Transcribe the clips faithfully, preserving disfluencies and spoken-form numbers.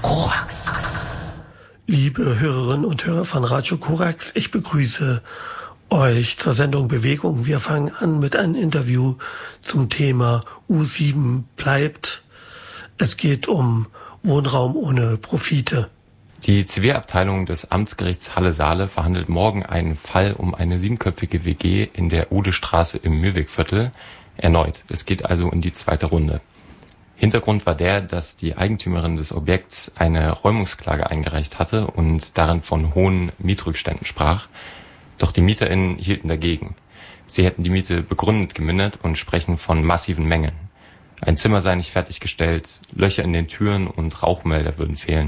Korax. Liebe Hörerinnen und Hörer von Radio Korax, ich begrüße euch zur Sendung Bewegung. Wir fangen an mit einem Interview zum Thema U sieben bleibt. Es geht um Wohnraum ohne Profite. Die Zivilabteilung des Amtsgerichts Halle-Saale verhandelt morgen einen Fall um eine siebenköpfige W G in der Udestraße im Mühlwegviertel erneut. Es geht also in die zweite Runde. Hintergrund war der, dass die Eigentümerin des Objekts eine Räumungsklage eingereicht hatte und darin von hohen Mietrückständen sprach. Doch die MieterInnen hielten dagegen. Sie hätten die Miete begründet gemindert und sprechen von massiven Mängeln. Ein Zimmer sei nicht fertiggestellt, Löcher in den Türen und Rauchmelder würden fehlen.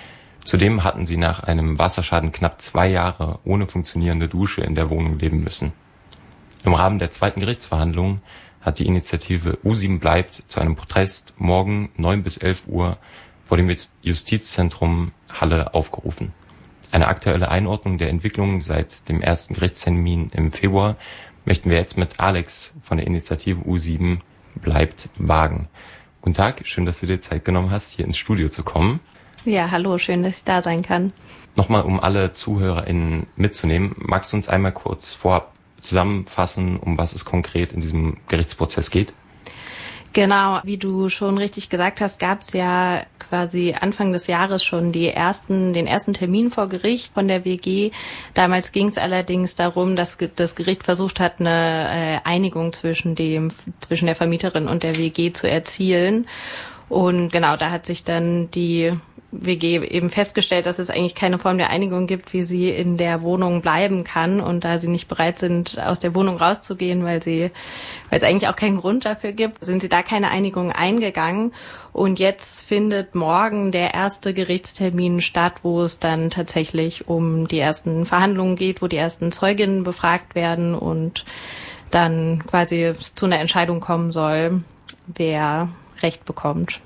Zudem hatten sie nach einem Wasserschaden knapp zwei Jahre ohne funktionierende Dusche in der Wohnung leben müssen. Im Rahmen der zweiten Gerichtsverhandlungen hat die Initiative U sieben bleibt zu einem Protest morgen neun bis elf Uhr vor dem Justizzentrum Halle aufgerufen. Eine aktuelle Einordnung der Entwicklung seit dem ersten Gerichtstermin im Februar möchten wir jetzt mit Alex von der Initiative U sieben bleibt wagen. Guten Tag, schön, dass du dir Zeit genommen hast, hier ins Studio zu kommen. Ja, hallo, schön, dass ich da sein kann. Nochmal, um alle ZuhörerInnen mitzunehmen, magst du uns einmal kurz vorab zusammenfassen, um was es konkret in diesem Gerichtsprozess geht? Genau, wie du schon richtig gesagt hast, gab es ja quasi Anfang des Jahres schon die ersten, den ersten Termin vor Gericht von der W G. Damals ging es allerdings darum, dass das Gericht versucht hat, eine Einigung zwischen dem, zwischen der Vermieterin und der W G zu erzielen. Und genau, da hat sich dann die W G eben festgestellt, dass es eigentlich keine Form der Einigung gibt, wie sie in der Wohnung bleiben kann. Und da sie nicht bereit sind, aus der Wohnung rauszugehen, weil sie, weil es eigentlich auch keinen Grund dafür gibt, sind sie da keine Einigung eingegangen. Und jetzt findet morgen der erste Gerichtstermin statt, wo es dann tatsächlich um die ersten Verhandlungen geht, wo die ersten Zeuginnen befragt werden und dann quasi zu einer Entscheidung kommen soll, wer Recht bekommt.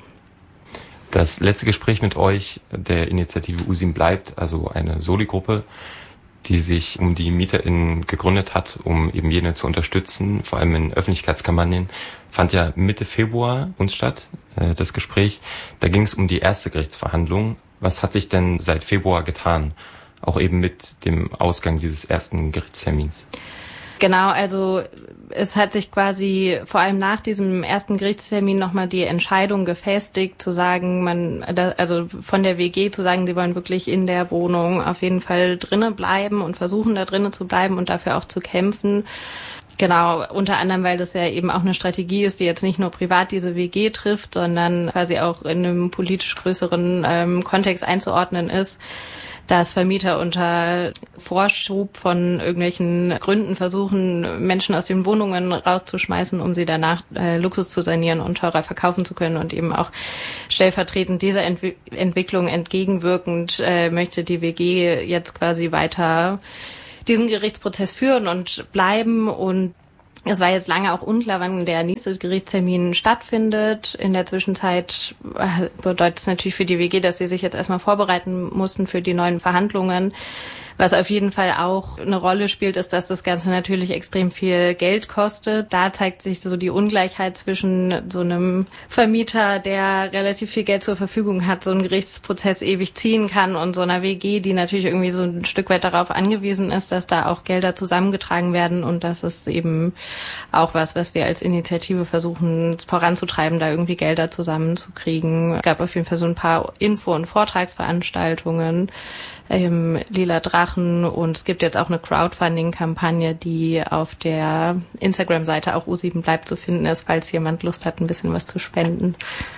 Das letzte Gespräch mit euch, der Initiative U sieben bleibt, also eine Soli-Gruppe, die sich um die MieterInnen gegründet hat, um eben jene zu unterstützen, vor allem in Öffentlichkeitskampagnen, fand ja Mitte Februar uns statt, äh, das Gespräch. Da ging es um die erste Gerichtsverhandlung. Was hat sich denn seit Februar getan? Auch eben mit dem Ausgang dieses ersten Gerichtstermins. Genau, also es hat sich quasi vor allem nach diesem ersten Gerichtstermin nochmal die Entscheidung gefestigt, zu sagen, man, also von der W G zu sagen, sie wollen wirklich in der Wohnung auf jeden Fall drinnen bleiben und versuchen da drinnen zu bleiben und dafür auch zu kämpfen. Genau, unter anderem, weil das ja eben auch eine Strategie ist, die jetzt nicht nur privat diese W G trifft, sondern quasi auch in einem politisch größeren ähm, Kontext einzuordnen ist, dass Vermieter unter Vorschub von irgendwelchen Gründen versuchen, Menschen aus den Wohnungen rauszuschmeißen, um sie danach äh, Luxus zu sanieren und teurer verkaufen zu können. Und eben auch stellvertretend dieser Entwi- Entwicklung entgegenwirkend äh, möchte die W G jetzt quasi weiter diesen Gerichtsprozess führen und bleiben. Und es war jetzt lange auch unklar, wann der nächste Gerichtstermin stattfindet. In der Zwischenzeit bedeutet es natürlich für die W G, dass sie sich jetzt erstmal vorbereiten mussten für die neuen Verhandlungen. Was auf jeden Fall auch eine Rolle spielt, ist, dass das Ganze natürlich extrem viel Geld kostet. Da zeigt sich so die Ungleichheit zwischen so einem Vermieter, der relativ viel Geld zur Verfügung hat, so einen Gerichtsprozess ewig ziehen kann, und so einer W G, die natürlich irgendwie so ein Stück weit darauf angewiesen ist, dass da auch Gelder zusammengetragen werden, und das ist eben auch was, was wir als Initiative versuchen voranzutreiben, da irgendwie Gelder zusammenzukriegen. Es gab auf jeden Fall so ein paar Info- und Vortragsveranstaltungen im Lila Drachen, und es gibt jetzt auch eine Crowdfunding-Kampagne, die auf der Instagram-Seite auch U sieben bleibt zu finden ist, falls jemand Lust hat, ein bisschen was zu spenden.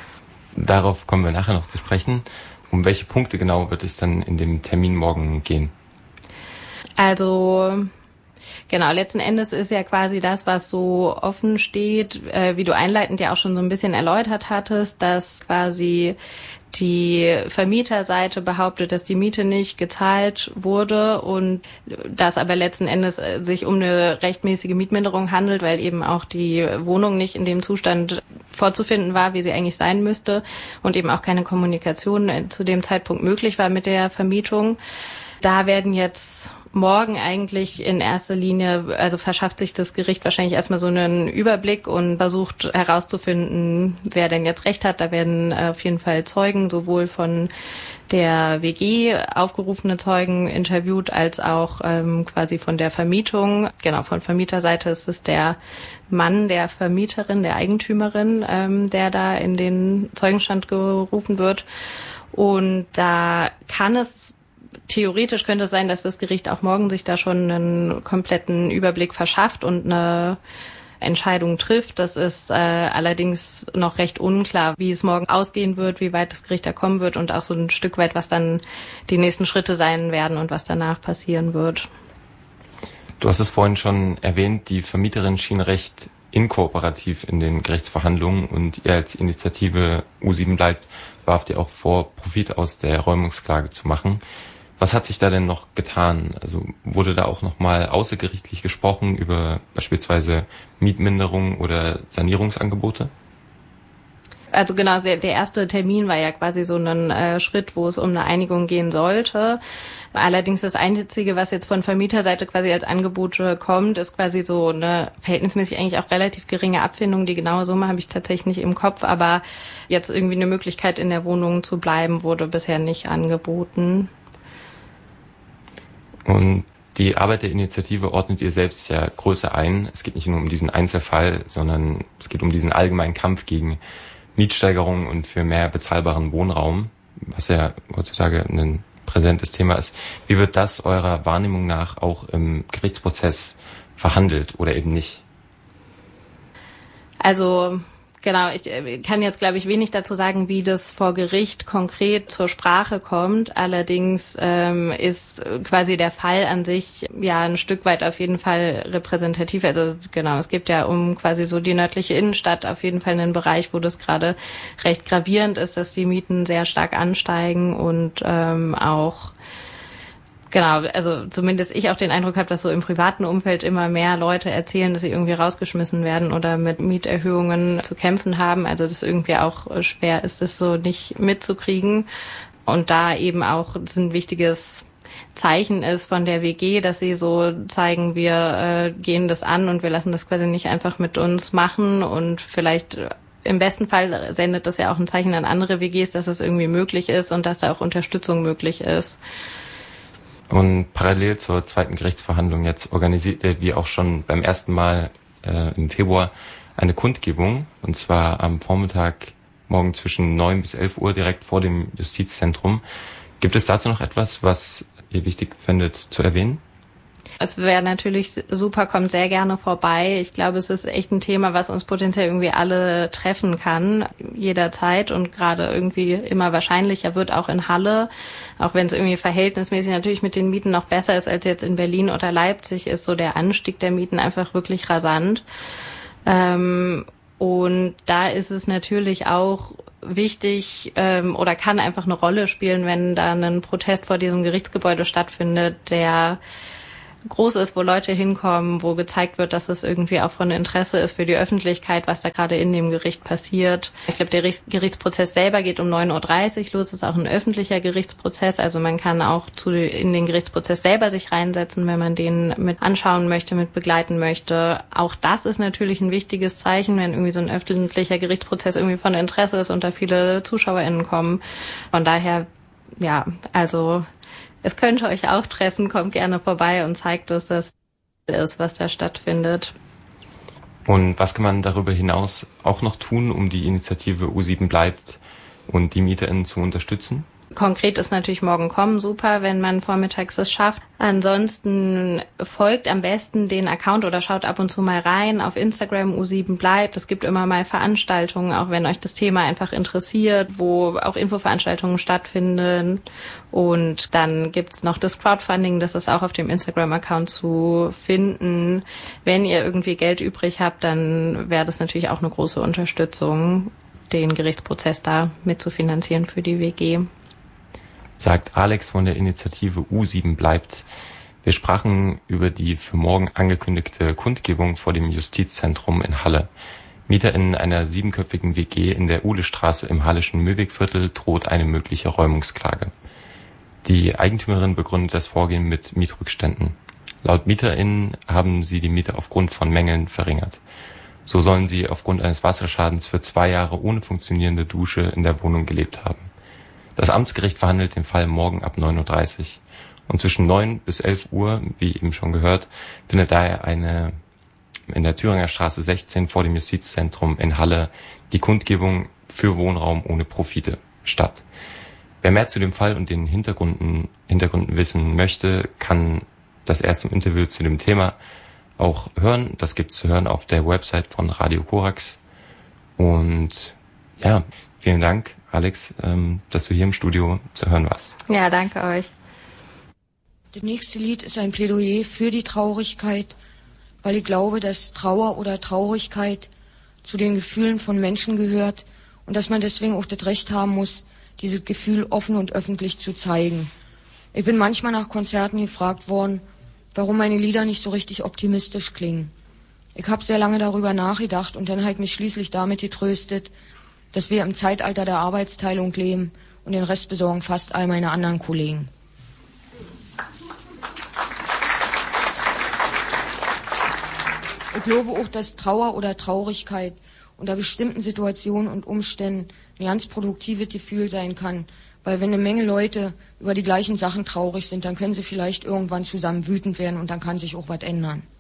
Darauf kommen wir nachher noch zu sprechen. Um welche Punkte genau wird es dann in dem Termin morgen gehen? Also genau, letzten Endes ist ja quasi das, was so offen steht, äh, wie du einleitend ja auch schon so ein bisschen erläutert hattest, dass quasi die Vermieterseite behauptet, dass die Miete nicht gezahlt wurde und dass aber letzten Endes sich um eine rechtmäßige Mietminderung handelt, weil eben auch die Wohnung nicht in dem Zustand vorzufinden war, wie sie eigentlich sein müsste, und eben auch keine Kommunikation zu dem Zeitpunkt möglich war mit der Vermietung. Da werden jetzt morgen eigentlich in erster Linie, also verschafft sich das Gericht wahrscheinlich erstmal so einen Überblick und versucht herauszufinden, wer denn jetzt Recht hat. Da werden auf jeden Fall Zeugen, sowohl von der W G aufgerufene Zeugen interviewt, als auch ähm, quasi von der Vermietung. Genau, von Vermieterseite ist es der Mann der Vermieterin, der Eigentümerin, ähm, der da in den Zeugenstand gerufen wird. Und da kann es, theoretisch könnte es sein, dass das Gericht auch morgen sich da schon einen kompletten Überblick verschafft und eine Entscheidung trifft. Das ist äh, allerdings noch recht unklar, wie es morgen ausgehen wird, wie weit das Gericht da kommen wird und auch so ein Stück weit, was dann die nächsten Schritte sein werden und was danach passieren wird. Du hast es vorhin schon erwähnt, die Vermieterin schien recht inkooperativ in den Gerichtsverhandlungen und ihr als Initiative U sieben bleibt, warft ihr auch vor, Profit aus der Räumungsklage zu machen. Was hat sich da denn noch getan? Also wurde da auch nochmal außergerichtlich gesprochen über beispielsweise Mietminderung oder Sanierungsangebote? Also genau, der erste Termin war ja quasi so ein äh, Schritt, wo es um eine Einigung gehen sollte. Allerdings das Einzige, was jetzt von Vermieterseite quasi als Angebot kommt, ist quasi so eine verhältnismäßig eigentlich auch relativ geringe Abfindung. Die genaue Summe habe ich tatsächlich nicht im Kopf, aber jetzt irgendwie eine Möglichkeit in der Wohnung zu bleiben, wurde bisher nicht angeboten. Und die Arbeit der Initiative ordnet ihr selbst ja größer ein. Es geht nicht nur um diesen Einzelfall, sondern es geht um diesen allgemeinen Kampf gegen Mietsteigerungen und für mehr bezahlbaren Wohnraum, was ja heutzutage ein präsentes Thema ist. Wie wird das eurer Wahrnehmung nach auch im Gerichtsprozess verhandelt oder eben nicht? Also genau, ich kann jetzt, glaube ich, wenig dazu sagen, wie das vor Gericht konkret zur Sprache kommt. Allerdings ähm, ist quasi der Fall an sich ja ein Stück weit auf jeden Fall repräsentativ. Also genau, es gibt ja um quasi so die nördliche Innenstadt auf jeden Fall einen Bereich, wo das gerade recht gravierend ist, dass die Mieten sehr stark ansteigen und ähm, auch Genau, also zumindest ich auch den Eindruck habe, dass so im privaten Umfeld immer mehr Leute erzählen, dass sie irgendwie rausgeschmissen werden oder mit Mieterhöhungen zu kämpfen haben. Also dass irgendwie auch schwer ist, das so nicht mitzukriegen. Und da eben auch das ein wichtiges Zeichen ist von der W G, dass sie so zeigen, wir äh, gehen das an und wir lassen das quasi nicht einfach mit uns machen und vielleicht im besten Fall sendet das ja auch ein Zeichen an andere W Gs, dass es irgendwie möglich ist und dass da auch Unterstützung möglich ist. Und parallel zur zweiten Gerichtsverhandlung jetzt organisiert ihr, wie auch schon beim ersten Mal äh, im Februar, eine Kundgebung. Und zwar am Vormittag morgen zwischen neun bis elf Uhr direkt vor dem Justizzentrum. Gibt es dazu noch etwas, was ihr wichtig findet zu erwähnen? Es wäre natürlich super, kommt sehr gerne vorbei. Ich glaube, es ist echt ein Thema, was uns potenziell irgendwie alle treffen kann, jederzeit und gerade irgendwie immer wahrscheinlicher wird, auch in Halle. Auch wenn es irgendwie verhältnismäßig natürlich mit den Mieten noch besser ist als jetzt in Berlin oder Leipzig, ist so der Anstieg der Mieten einfach wirklich rasant. Ähm, und da ist es natürlich auch wichtig ähm, oder kann einfach eine Rolle spielen, wenn da ein Protest vor diesem Gerichtsgebäude stattfindet, der groß ist, wo Leute hinkommen, wo gezeigt wird, dass es irgendwie auch von Interesse ist für die Öffentlichkeit, was da gerade in dem Gericht passiert. Ich glaube, der Gerichtsprozess selber geht um neun Uhr dreißig los, ist auch ein öffentlicher Gerichtsprozess, also man kann auch zu in den Gerichtsprozess selber sich reinsetzen, wenn man den mit anschauen möchte, mit begleiten möchte. Auch das ist natürlich ein wichtiges Zeichen, wenn irgendwie so ein öffentlicher Gerichtsprozess irgendwie von Interesse ist und da viele ZuschauerInnen kommen. Von daher, ja, also es könnte euch auch treffen, kommt gerne vorbei und zeigt, dass das ist, was da stattfindet. Und was kann man darüber hinaus auch noch tun, um die Initiative U sieben bleibt und die MieterInnen zu unterstützen? Konkret ist natürlich morgen kommen super, wenn man vormittags es schafft. Ansonsten folgt am besten den Account oder schaut ab und zu mal rein auf Instagram U sieben bleibt. Es gibt immer mal Veranstaltungen, auch wenn euch das Thema einfach interessiert, wo auch Infoveranstaltungen stattfinden. Und dann gibt's noch das Crowdfunding, das ist auch auf dem Instagram-Account zu finden. Wenn ihr irgendwie Geld übrig habt, dann wäre das natürlich auch eine große Unterstützung, den Gerichtsprozess da mitzufinanzieren für die W G. Sagt Alex von der Initiative U sieben bleibt. Wir sprachen über die für morgen angekündigte Kundgebung vor dem Justizzentrum in Halle. MieterInnen einer siebenköpfigen W G in der Uhlestraße im hallischen Möhwegviertel droht eine mögliche Räumungsklage. Die Eigentümerin begründet das Vorgehen mit Mietrückständen. Laut MieterInnen haben sie die Miete aufgrund von Mängeln verringert. So sollen sie aufgrund eines Wasserschadens für zwei Jahre ohne funktionierende Dusche in der Wohnung gelebt haben. Das Amtsgericht verhandelt den Fall morgen ab neun Uhr dreißig. Und zwischen neun bis elf Uhr, wie eben schon gehört, findet daher eine in der Thüringer Straße sechzehn vor dem Justizzentrum in Halle die Kundgebung für Wohnraum ohne Profite statt. Wer mehr zu dem Fall und den Hintergründen, Hintergründen wissen möchte, kann das erste Interview zu dem Thema auch hören. Das gibt's zu hören auf der Website von Radio Korax. Und ja, vielen Dank, Alex, ähm, dass du hier im Studio zu hören warst. Ja, danke euch. Das nächste Lied ist ein Plädoyer für die Traurigkeit, weil ich glaube, dass Trauer oder Traurigkeit zu den Gefühlen von Menschen gehört und dass man deswegen auch das Recht haben muss, dieses Gefühl offen und öffentlich zu zeigen. Ich bin manchmal nach Konzerten gefragt worden, warum meine Lieder nicht so richtig optimistisch klingen. Ich habe sehr lange darüber nachgedacht und dann habe ich mich schließlich damit getröstet, dass wir im Zeitalter der Arbeitsteilung leben und den Rest besorgen fast all meine anderen Kollegen. Ich glaube auch, dass Trauer oder Traurigkeit unter bestimmten Situationen und Umständen ein ganz produktives Gefühl sein kann. Weil wenn eine Menge Leute über die gleichen Sachen traurig sind, dann können sie vielleicht irgendwann zusammen wütend werden und dann kann sich auch was ändern.